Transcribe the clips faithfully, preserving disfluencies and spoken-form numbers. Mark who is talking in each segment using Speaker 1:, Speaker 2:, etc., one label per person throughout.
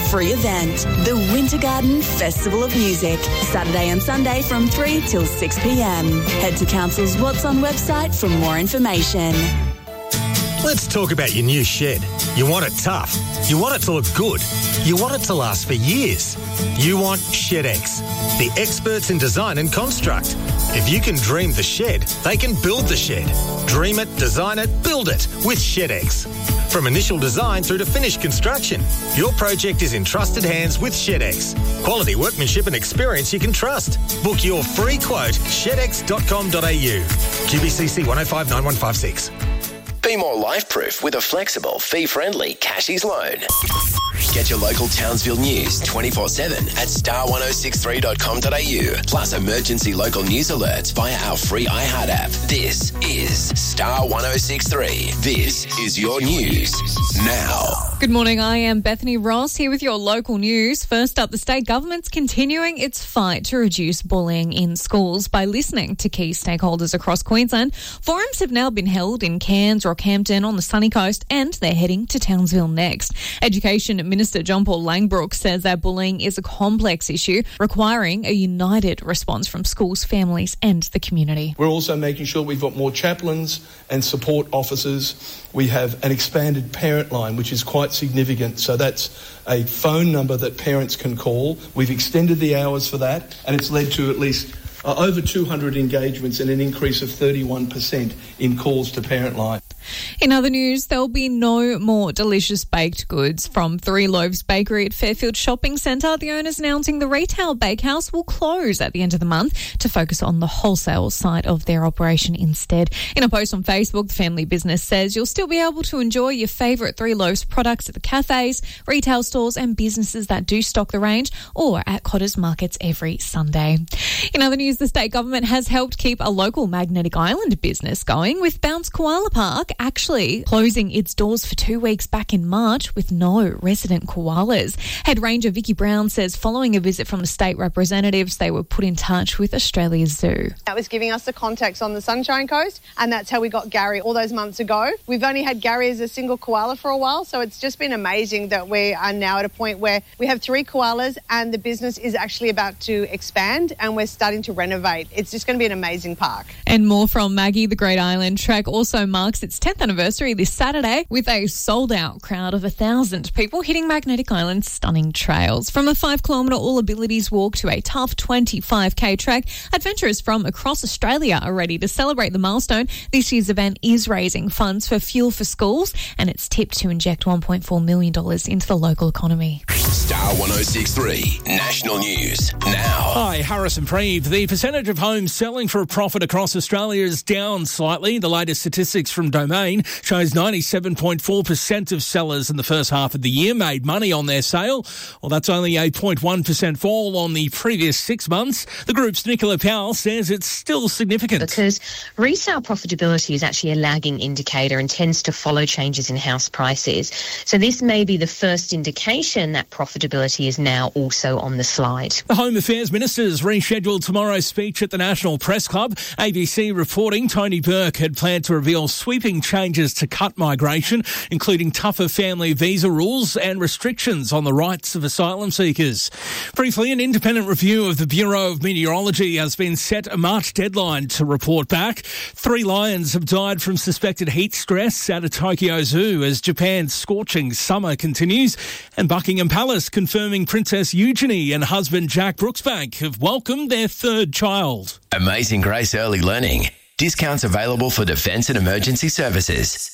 Speaker 1: free event, the Winter Garden Festival of Music, Saturday and Sunday from three till six p.m. Head to Council's What's On website for more information.
Speaker 2: Let's talk about your new shed. You want it tough. You want it to look good. You want it to last for years. You want ShedX, the experts in design and construct. If you can dream the shed, they can build the shed. Dream it, design it, build it with ShedX. From initial design through to finished construction, your project is in trusted hands with ShedX. Quality workmanship and experience you can trust. Book your free quote, shed x dot com dot a u. Q B C C one oh five nine one five six.
Speaker 3: Be more life-proof with a flexible, fee-friendly Cashies loan. Get your local Townsville news twenty-four seven at star ten sixty-three dot com dot a u. Plus emergency local news alerts via our free iHeart app. This is Star ten sixty-three. This is your news now.
Speaker 4: Good morning, I am Bethany Ross here with your local news. First up, the state government's continuing its fight to reduce bullying in schools by listening to key stakeholders across Queensland. Forums have now been held in Cairns, Rockhampton on the sunny coast, and they're heading to Townsville next. Education Minister John Paul Langbroek says that bullying is a complex issue requiring a united response from schools, families and the community.
Speaker 5: We're also making sure we've got more chaplains and support officers. We have an expanded parent line, which is quite significant. So that's a phone number that parents can call. We've extended the hours for that, and it's led to at least uh, over two hundred engagements and an increase of thirty-one percent in calls to parent line.
Speaker 4: In other news, there'll be no more delicious baked goods from Three Loaves Bakery at Fairfield Shopping Centre. The owners announcing the retail bakehouse will close at the end of the month to focus on the wholesale side of their operation instead. In a post on Facebook, the family business says you'll still be able to enjoy your favourite Three Loaves products at the cafes, retail stores and businesses that do stock the range, or at Cotters Markets every Sunday. In other news, the state government has helped keep a local Magnetic Island business going, with Bounce Koala Park actually closing its doors for two weeks back in March with no resident koalas. Head Ranger Vicky Brown says following a visit from the state representatives, they were put in touch with Australia's Zoo.
Speaker 6: That was giving us the contacts on the Sunshine Coast, and that's how we got Gary all those months ago. We've only had Gary as a single koala for a while, so it's just been amazing that we are now at a point where we have three koalas and the business is actually about to expand and we're starting to renovate. It's just going to be an amazing park.
Speaker 4: And more from Maggie. The Great Island Trek also marks its tenth anniversary this Saturday with a sold-out crowd of a thousand people hitting Magnetic Island's stunning trails. From a five kilometre all-abilities walk to a tough twenty-five k trek, adventurers from across Australia are ready to celebrate the milestone. This year's event is raising funds for Fuel for Schools, and it's tipped to inject one point four million dollars into the local economy.
Speaker 3: Star ten sixty-three National News now.
Speaker 7: Hi, Harrison Preeve. The percentage of homes selling for a profit across Australia is down slightly. The latest statistics from Domain shows ninety-seven point four percent of sellers in the first half of the year made money on their sale. Well, that's only a zero point one percent fall on the previous six months. The group's Nicola Powell says it's still significant.
Speaker 8: Because resale profitability is actually a lagging indicator and tends to follow changes in house prices. So this may be the first indication that profitability is now also on the slide.
Speaker 7: The Home Affairs Minister's rescheduled tomorrow's speech at the National Press Club. A B C reporting Tony Burke had planned to reveal sweeping changes to cut migration, including tougher family visa rules and restrictions on the rights of asylum seekers. Briefly, an independent review of the Bureau of Meteorology has been set a March deadline to report back. Three lions have died from suspected heat stress at a Tokyo Zoo as Japan's scorching summer continues. And Buckingham Palace confirming Princess Eugenie and husband Jack Brooksbank have welcomed their third child.
Speaker 3: Amazing Grace Early Learning. Discounts available for defence and emergency services.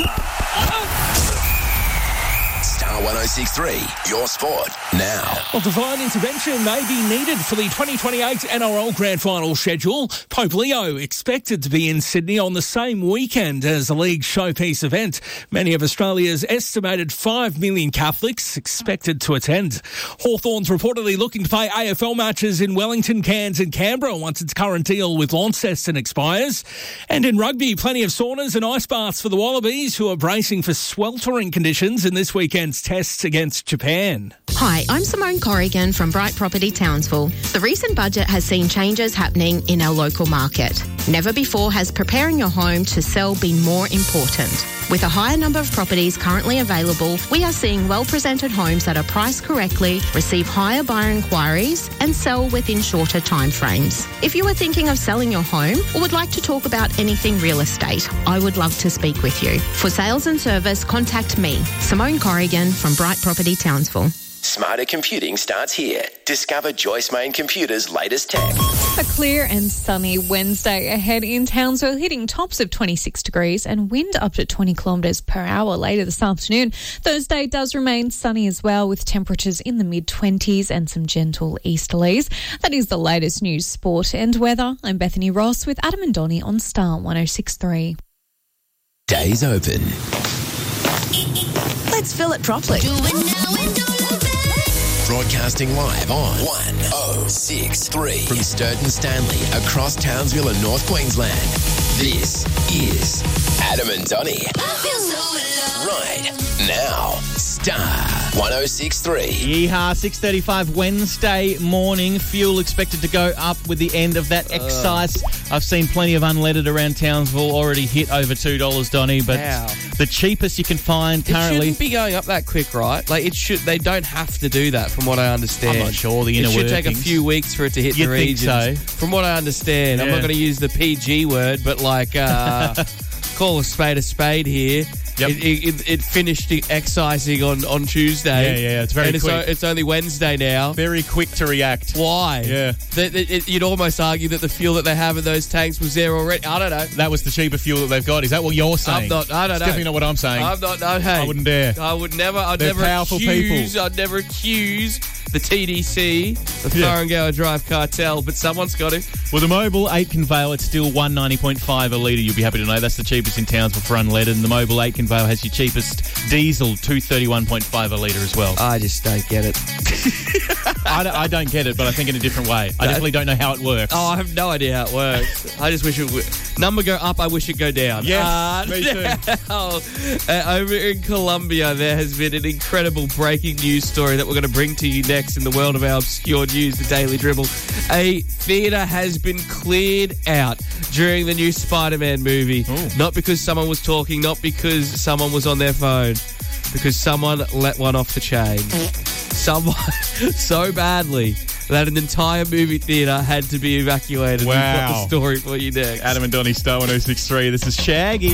Speaker 3: Star ten sixty-three, your sport now.
Speaker 7: Well, divine intervention may be needed for the twenty twenty-eight N R L Grand Final schedule. Pope Leo expected to be in Sydney on the same weekend as the league's showpiece event. Many of Australia's estimated five million Catholics expected to attend. Hawthorn's reportedly looking to play A F L matches in Wellington, Cairns and Canberra once its current deal with Launceston expires. And in rugby, plenty of saunas and ice baths for the Wallabies, who are bracing for sweltering conditions in this weekend's tests against Japan.
Speaker 9: Hi, I'm Simone Corrigan from Bright Property Townsville. The recent budget has seen changes happening in our local market. Never before has preparing your home to sell been more important. With a higher number of properties currently available, we are seeing well-presented homes that are priced correctly, receive higher buyer inquiries, and sell within shorter timeframes. If you are thinking of selling your home or would like to talk about anything real estate, I would love to speak with you. For sales and service, contact me, Simone Corrigan from Bright Property Townsville.
Speaker 3: Smarter computing starts here. Discover Joyce Main Computer's latest tech.
Speaker 4: A clear and sunny Wednesday ahead in Townsville, hitting tops of twenty-six degrees and wind up to twenty kilometres per hour later this afternoon. Thursday does remain sunny as well, with temperatures in the mid-twenties and some gentle easterlies. That is the latest news, sport and weather. I'm Bethany Ross with Adam and Donnie on Star one oh six point three.
Speaker 3: Days open.
Speaker 1: Let's fill it properly.
Speaker 3: Do it now and don't look back. Broadcasting live on one oh six point three from Sturton Stanley across Townsville and North Queensland. This is Adam and Donnie. I feel so alone. Right now, Star one oh six point three.
Speaker 10: Yeehaw, six thirty-five Wednesday morning. Fuel expected to go up with the end of that excise. Uh. I've seen plenty of unleaded around Townsville already hit over two dollars, Donnie, but
Speaker 11: wow.
Speaker 10: the cheapest you can find currently...
Speaker 11: It shouldn't be going up that quick, right? Like, it should. They don't have to do that, from what I understand.
Speaker 10: I'm not sure, the inner
Speaker 11: It should
Speaker 10: workings.
Speaker 11: take a few weeks for it to hit
Speaker 10: You'd
Speaker 11: the
Speaker 10: think
Speaker 11: regions.
Speaker 10: so.
Speaker 11: From what I understand.
Speaker 10: Yeah.
Speaker 11: I'm not going to use the P G word, but, like, uh, call a spade a spade here.
Speaker 10: Yep.
Speaker 11: It, it, it finished excising on, on Tuesday.
Speaker 10: Yeah, yeah, it's very
Speaker 11: and it's,
Speaker 10: quick.
Speaker 11: o- it's only Wednesday now.
Speaker 10: Very quick to react.
Speaker 11: Why?
Speaker 10: Yeah.
Speaker 11: The, the, it, you'd almost argue that the fuel that they have in those tanks was there already. I don't know.
Speaker 10: That was the cheaper fuel that they've got. Is that what you're saying?
Speaker 11: I'm not. I don't
Speaker 10: it's
Speaker 11: know.
Speaker 10: definitely not what I'm saying.
Speaker 11: I'm not. No, hey,
Speaker 10: I wouldn't dare.
Speaker 11: I would never. I'd
Speaker 10: They're
Speaker 11: never
Speaker 10: powerful
Speaker 11: accuse.
Speaker 10: people.
Speaker 11: I'd never accuse the T D C, the
Speaker 10: Yeah.
Speaker 11: Thoroughgower Drive cartel, but someone's got to.
Speaker 10: With a mobile eight conveyor, it's still one ninety point five a litre. You'll be happy to know that's the cheapest in Townsville for unleaded. And the mobile eight conveyor has your cheapest diesel, two thirty-one point five a litre as well.
Speaker 11: I just don't get it.
Speaker 10: I, don't, I don't get it, but I think in a different way. I definitely don't know how it works.
Speaker 11: Oh, I have no idea how it works. I just wish it would. Number go up, I wish it go down.
Speaker 10: Yes,
Speaker 11: uh,
Speaker 10: me too.
Speaker 11: Now, uh, over in Colombia, there has been an incredible breaking news story that we're going to bring to you next in the world of our obscure news, the Daily Dribble. A theatre has been cleared out during the new Spider-Man movie.
Speaker 10: Ooh.
Speaker 11: Not because someone was talking, not because someone was on their phone, because someone let one off the chain. Someone so badly that an entire movie theatre had to be evacuated.
Speaker 10: Wow.
Speaker 11: We've got the story for you next.
Speaker 10: Adam and Donnie, Star one oh six point three. This is Shaggy.